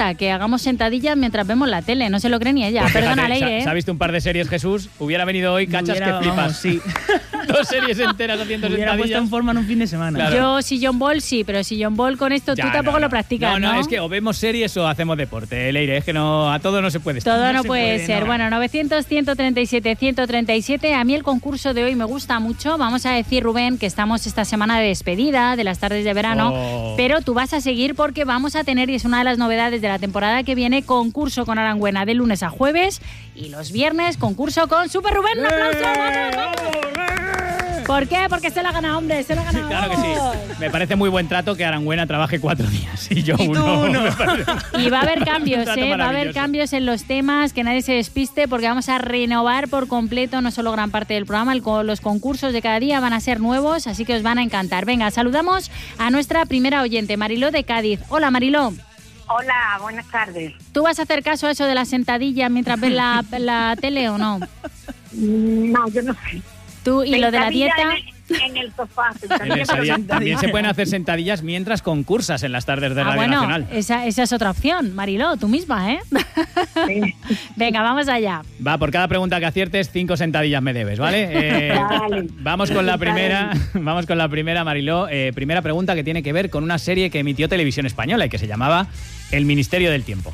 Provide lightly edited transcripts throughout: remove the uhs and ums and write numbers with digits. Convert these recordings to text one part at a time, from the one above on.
gusta que hagamos sentadillas mientras vemos la tele. No se lo cree ni ella. Pues Perdona, fíjate, Leire. ¿se ha visto un par de series, Jesús? Hubiera venido hoy, cachas, que flipas. Vamos, sí. 2 series enteras haciendo Hubiera puesto sentadillas. en forma en un fin de semana. Claro. Yo sillón ball sí, pero sillón ball con esto Ya, tú tampoco no. lo practicas, ¿no? No, es que o vemos series o hacemos deporte, Leire. Es que no, a todo no se puede estar. Todo no se puede puede, ser. no. Bueno, 900-137-137. A mí el concurso de hoy me gusta mucho. Vamos a decir, Rubén, que estamos esta semana de despedida de las tardes de verano, pero tú vas a seguir porque vamos a tener, y es una de las novedades de la temporada que viene, concurso con Arangüena de lunes a jueves y los viernes concurso con Super Rubén. ¡Un aplauso! ¡Vamos! ¿Por qué? Porque se la gana, hombre, se la gana. Sí, claro que sí. Me parece muy buen trato que Arangüena trabaje 4 días y yo uno. Me parece- Y va a haber cambios, Un trato va a haber maravilloso. cambios en los temas, que nadie se despiste, porque vamos a renovar por completo, no solo gran parte del programa, los concursos de cada día van a ser nuevos, así que os van a encantar. Venga, saludamos a nuestra primera oyente, Mariló de Cádiz. Hola, Mariló. Hola, buenas tardes. ¿Tú vas a hacer caso a eso de la sentadilla mientras ves la tele o no? No, yo no sé. ¿Tú y lo de la Sentadilla dieta? En el sofá. En sentadilla, esa pero día sentadilla. también se pueden hacer sentadillas mientras concursas en las tardes de Radio Bueno, Nacional. esa es otra opción, Mariló, tú misma, ¿eh? Sí. Venga, vamos allá. Va, por cada pregunta que aciertes, 5 sentadillas me debes, ¿vale? Vale. Vamos con la primera, Mariló. Primera pregunta que tiene que ver con una serie que emitió Televisión Española y que se llamaba El Ministerio del Tiempo.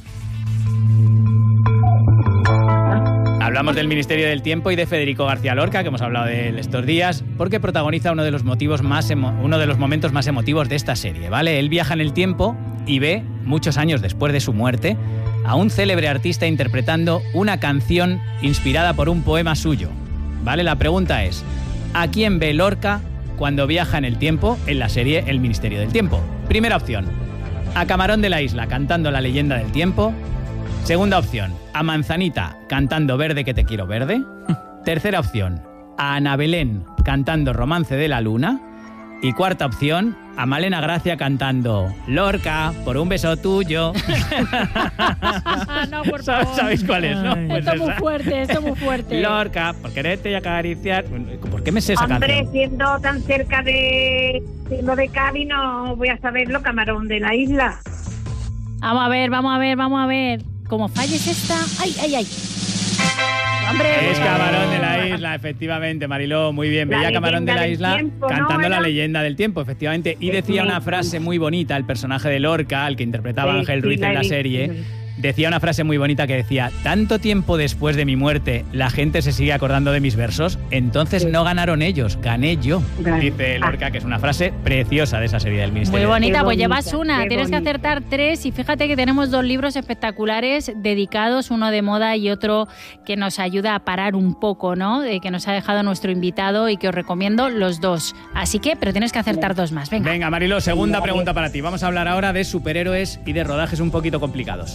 Hablamos del Ministerio del Tiempo y de Federico García Lorca, que hemos hablado de él estos días, porque protagoniza uno de los momentos más emotivos de esta serie, ¿vale? Él viaja en el tiempo y ve, muchos años después de su muerte, a un célebre artista interpretando una canción inspirada por un poema suyo, ¿vale? La pregunta es, ¿a quién ve Lorca cuando viaja en el tiempo en la serie El Ministerio del Tiempo? Primera opción, a Camarón de la Isla cantando La Leyenda del Tiempo. Segunda opción, a Manzanita cantando Verde que te quiero verde. Tercera opción, a Ana Belén cantando Romance de la Luna. Y cuarta opción, a Malena Gracia cantando Lorca, por un beso tuyo. No, por favor. ¿Sabéis cuál es, no? Pues Esto es muy esa. fuerte, esto es muy fuerte. Lorca, por quererte y acariciar. ¿Por qué me sé esa Hombre, canción? siendo tan cerca siendo de Cádiz, no voy a saberlo, Camarón de la Isla. Vamos a ver. Como falles esta... ¡Ay! ¡Hombre! Es Camarón de la Isla, efectivamente, Mariló, muy bien. La Veía Camarón de la leyenda Isla del tiempo, ¿no? cantando La Era. Leyenda del Tiempo, efectivamente. Y decía una frase muy bonita, el personaje de Lorca, el que interpretaba a Sí, Ángel sí, Ruiz la en he la visto. serie, decía una frase muy bonita que decía: tanto tiempo después de mi muerte la gente se sigue acordando de mis versos, entonces Sí. no ganaron ellos, gané yo. Gané. Dice Lorca, que es una frase preciosa de esa serie del Muy Ministerio. bonita, Qué pues bonita, llevas una. qué Tienes que bonita. acertar 3 y fíjate que tenemos 2 libros espectaculares dedicados, uno de moda y otro que nos ayuda a parar un poco, ¿no? Que nos ha dejado nuestro invitado y que os recomiendo los 2. Así que, pero tienes que acertar 2 más. Venga. Venga, Mariló, segunda pregunta para ti. Vamos a hablar ahora de superhéroes y de rodajes un poquito complicados.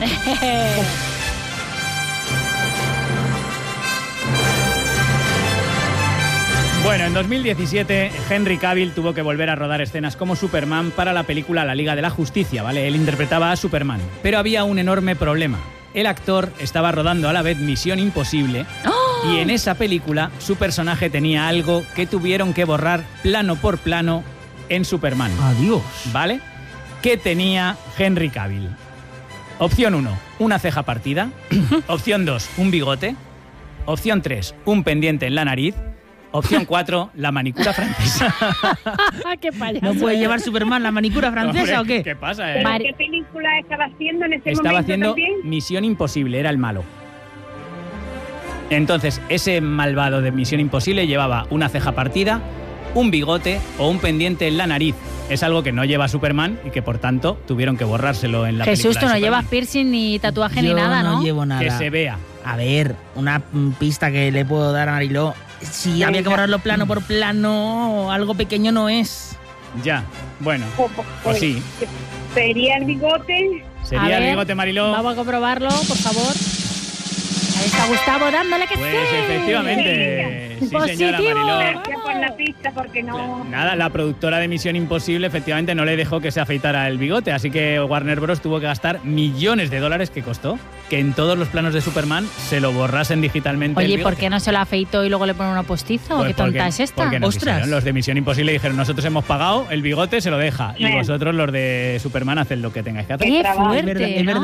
Bueno, en 2017 Henry Cavill tuvo que volver a rodar escenas como Superman para la película La Liga de la Justicia, ¿vale? Él interpretaba a Superman, pero había un enorme problema. El actor estaba rodando a la vez Misión Imposible y en esa película su personaje tenía algo que tuvieron que borrar plano por plano en Superman. Adiós. ¿Vale? ¿Qué tenía Henry Cavill? Opción 1, una ceja partida. Opción 2, un bigote. Opción 3, un pendiente en la nariz. Opción 4, la manicura francesa. ¡Qué payaso! ¿No puede llevar Superman la manicura francesa Hombre, o qué? ¿Qué pasa, ¿Pero Mari- qué película estaba haciendo en ese Estaba momento haciendo también? Misión Imposible, era el malo. Entonces, ese malvado de Misión Imposible llevaba una ceja partida, un bigote o un pendiente en la nariz. Es algo que no lleva Superman y que, por tanto, tuvieron que borrárselo en la Jesús, película tú de no Superman. llevas piercing ni tatuaje ni Yo nada, ¿no? no llevo nada. Que se vea. A ver, una pista que le puedo dar a Mariló. Si había que borrarlo plano por plano, algo pequeño no es. Ya, bueno, pues sí. Sería el bigote. A Sería el ver, bigote, Mariló. Vamos a comprobarlo, por favor. Ahí está Gustavo dándole que Pues sí. efectivamente, sí, Positivo. señora Mariló. Gracias por la pista porque no... Nada, la productora de Misión Imposible efectivamente no le dejó que se afeitara el bigote, así que Warner Bros. Tuvo que gastar millones de dólares que costó que en todos los planos de Superman se lo borrasen digitalmente. Oye, el ¿y por bigote. qué no se lo afeitó y luego le ponen uno postizo? Pues ¿Qué tonta porque- es esta? porque no Ostras. quisieron. Los de Misión Imposible dijeron: nosotros hemos pagado, el bigote se lo deja. Y Bien. vosotros, los de Superman, haced lo que tengáis que hacer. Qué trabajo. fuerte, Es verdad